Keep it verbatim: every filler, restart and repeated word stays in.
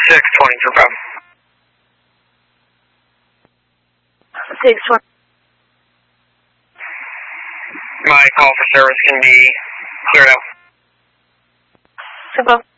six twenty for Bravo. six twenty. My call for service can be cleared out. Super.